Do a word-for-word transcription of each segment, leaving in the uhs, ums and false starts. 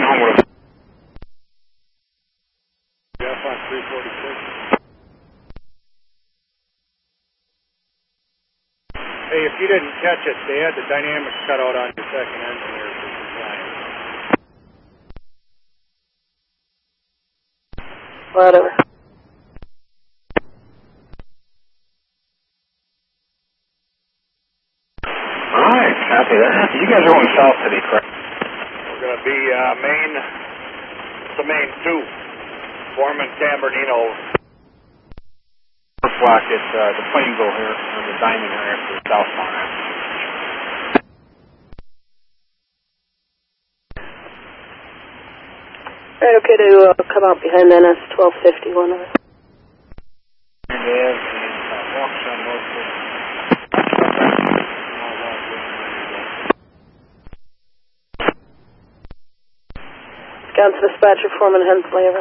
home with us. Jeff on three forty-six. Hey, if you didn't catch it, they had the dynamics cut out on your second engine here for compliance. Whatever. Alright, copy that. You guys are going south today, correct? We're going to be uh, main, the main two, Foreman San Bernardino. First block at uh, the Plainville here, or the Diamond here after the southbound. Alright, okay to uh, come out behind N S twelve fifty-one. And Ev and uh, walks on both of them. Wisconsin dispatcher, Foreman Hensley, over.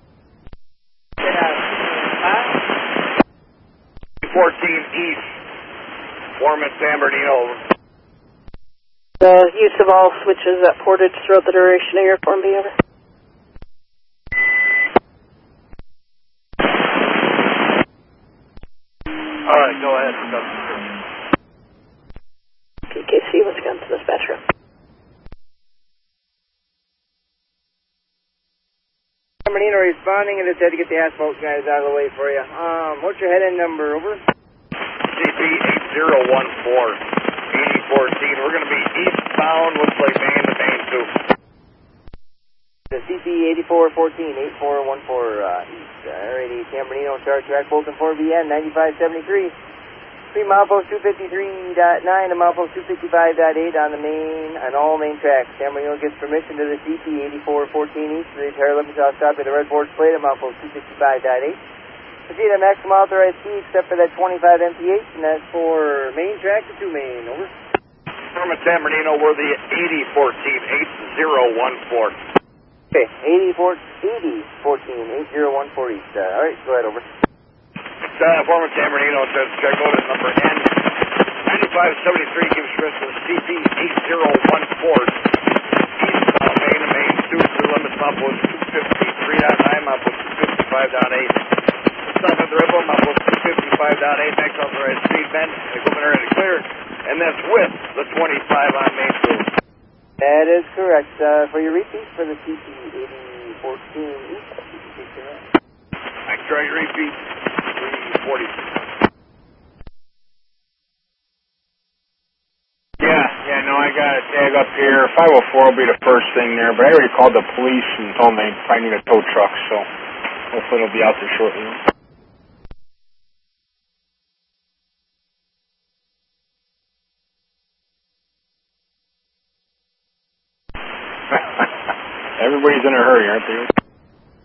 fourteen East, Foreman San Bernardino. Uh, use of all switches at Portage throughout the duration of your form, be over. Alright, go ahead. P K C, Wisconsin dispatcher. San Bernardino responding, and just had to get the asphalt guys out of the way for you. Um, what's your head-end number, over? C P eight zero one four, eighty fourteen. We're going to be eastbound, looks like main to main two. The C P eighty-four fourteen, eighty-four one four uh, east. Alrighty, San Bernardino, Star Track, Bolton four B N, ninety-five seventy-three. Between milepost two fifty-three point nine and milepost two fifty-five point eight on the main, on all main tracks. San Bernardino gives permission to the C P eighty-four fourteen east to the entire left south stop at the red board plate at milepost two fifty-five point eight. Proceed at maximum authorized speed except for that twenty-five M P H, and that's for main track to two main, over. Foreman San Bernardino, we're the eighty fourteen, eight zero one four. Okay, eighty fourteen, eight zero one four east. Uh, alright, go ahead, over. Uh, Foreman San Bernardino says check notice number N ninety-five seventy-three gives permission to the C P eight zero one four eastbound main to main two through limits milepost two fifty-three point nine, milepost two fifty-five point eight. Stop at the red board, milepost two fifty-five point eight, max authorized speed bend, equipment ready to clear, and that's with the twenty-five on main two. That is correct. Uh, for your repeat for the C P eighty fourteen east, I try to repeat three forty. Yeah, yeah, no, I got a tag up here. five oh four will be the first thing there, but I already called the police and told them they probably need a tow truck, so hopefully it'll be out there shortly. Everybody's in a hurry, aren't they?